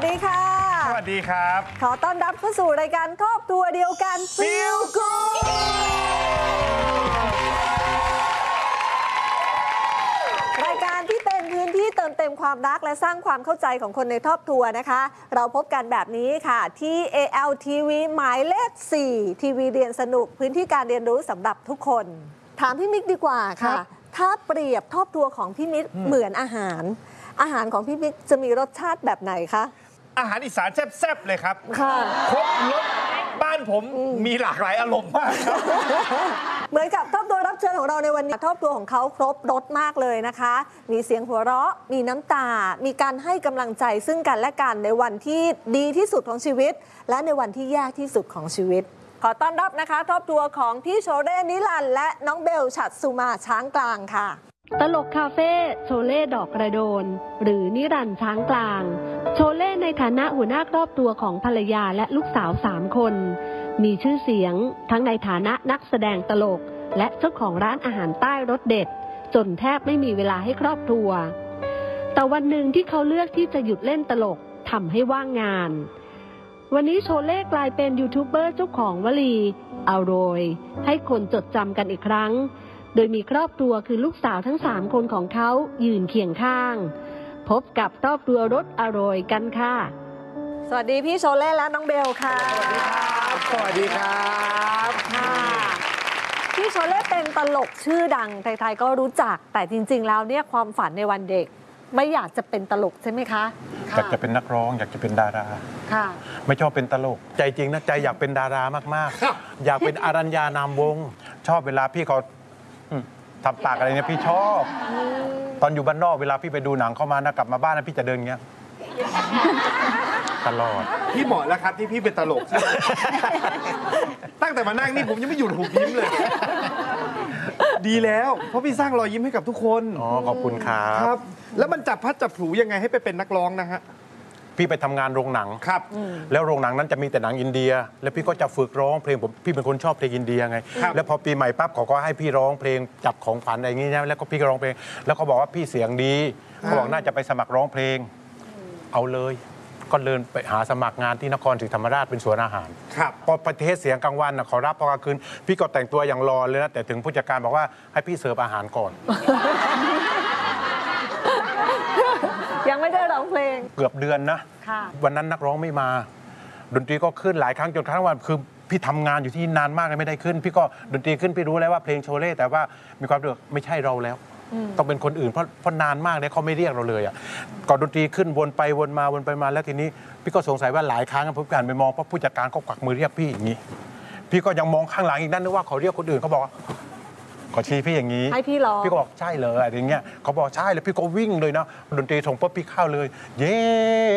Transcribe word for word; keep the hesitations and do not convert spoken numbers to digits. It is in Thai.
ดีค่ะสวัสดีครับขอต้อนรับเข้าสู่รายการครอบครัวเดียวกัน Feel Good รายการที่เป็นพื้นที่เติมเต็มความรักและสร้างความเข้าใจของคนในครอบครัวนะคะเราพบกันแบบนี้ค่ะที่ เอ แอล ที วี หมายเลข สี่ ทีวีเรียนสนุกพื้นที่การเรียนรู้สำหรับทุกคนถามพี่มิกดีกว่าค่ะถ้าเปรียบครอบครัวของพี่มิกเหมือนอาหารอาหารของพี่มิกจะมีรสชาติแบบไหนคะอาหารอีสานแซ่บๆเลยครับค่ะครบรสบ้านผมมีหลากหลายอารมณ์มากครับเหมือนกับครอบครัวรับเชิญของเราในวันนี้ครอบครัวของเขาครบรสมากเลยนะคะมีเสียงหัวเราะมีน้ำตามีการให้กำลังใจซึ่งกันและกันในวันที่ดีที่สุดของชีวิตและในวันที่ยากที่สุดของชีวิตขอต้อนรับนะคะครอบครัวของพี่โชเล่นิรันดร์และน้องเบลฉัตรสุมาช้างกลางค่ะตลกคาเฟ่โชเล่ดอกกระโดนหรือนิรันดร์ช้างกลางโชเล่ในฐานะหัวหน้าครอบครัวของภรรยาและลูกสาวสามคนมีชื่อเสียงทั้งในฐานะนักแสดงตลกและเจ้าของร้านอาหารใต้รสเด็ดจนแทบไม่มีเวลาให้ครอบครัวแต่วันหนึ่งที่เขาเลือกที่จะหยุดเล่นตลกทำให้ว่างงานวันนี้โชเล่กลายเป็นยูทูบเบอร์เจ้าของวลีอร่อยให้คนจดจำกันอีกครั้งโดยมีครอบครัวคือลูกสาวทั้งสามคนของเขายืนเคียงข้างพบกับครอบครัวรสอร่อยกันค่ะสวัสดีพี่โชเล่และน้องเบลค่ะสวัสดีครับสวัสดีครับค่ะพี่โชเล่เป็นตลกชื่อดังใครๆก็รู้จักแต่จริงๆแล้วเนี่ยความฝันในวันเด็กไม่อยากจะเป็นตลกใช่ไหมคะอยากจะเป็นนักร้องอยากจะเป็นดาราค่ะไม่ชอบเป็นตลกใจจริงนะใจอยากเป็นดารามากๆอยากเป็นอารัญญานามวงศ์ชอบเวลาพี่เขาทำปากอะไรเนี่ยพี่ชอบตอนอยู่บ้านนอกเวลาพี่ไปดูหนังเข้ามานะกลับมาบ้านนะพี่จะเดินอย่างเงี้ยตลอดพี่เหมาะแล้วครับที่พี่เป็นตลกตั้งแต่มานั่งนี่ผมยังไม่หยุดหุบยิ้มเลยดีแล้วเพราะพี่สร้างรอยยิ้มให้กับทุกคนอ๋อขอบคุณครับครับแล้วมันจับพัดจับผูยังไงให้ไปเป็นนักร้องนะฮะพี่ไปทำงานโรงหนังครับแล้วโรงหนังนั้นจะมีแต่หนังอินเดียแล้วพี่ก็จะฝึกร้องเพลงผมพี่เป็นคนชอบเพลงอินเดียไงแล้วพอปีใหม่ปั๊บเขาก็ให้พี่ร้องเพลงจับของขวัญอะไรอย่างงี้ใช่ไหมแล้วก็พี่ก็ร้องเพลงแล้วเขาบอกว่าพี่เสียงดีเขาบอกน่าจะไปสมัครร้องเพลงเอาเลยก็เดินไปหาสมัครงานที่นครศรีธรรมราชเป็นสวนอาหารครับพอประเทศเสียงกลางวันนะเขารับพอกลางคืนพี่ก็แต่งตัวอย่างรอเลยนะแต่ถึงผู้จัดการบอกว่าให้พี่เสิร์ฟอาหารก่อนยังไม่ได้ร้องเพลงเกือบเดือนนะวันนั้นนักร้องไม่มาดนตรีก็ขึ้นหลายครั้งจนครั้งวันคือพี่ทำงานอยู่ที่นานมากเลยไม่ได้ขึ้นพี่ก็ดนตรีขึ้นพี่รู้แล้วว่าเพลงโชเล่แต่ว่ามีความรู้สึกไม่ใช่เราแล้วต้องเป็นคนอื่นเพราะเพราะนานมากเลยเขาไม่เรียกเราเลยอ่ะก่อนดนตรีขึ้นวนไปวนมาวนไปมาแล้วทีนี้พี่ก็สงสัยว่าหลายครั้งผมการไปมองเพราะผู้จัดการเขากวักมือเรียกพี่อย่างนี้พี่ก็ยังมองข้างหลังอีกนั่นนึกว่าเขาเรียกคนอื่นเขาบอกขอชี้พี่อย่างนี้ให้พี่ร้องพี่ก็บอกใช่เลยอะไรอย่างเงี้ยเขาบอกใช่แล้วพี่ก็วิ่งเลยนะดนตรีส่งปุ๊บพี่เข้าเลยเย้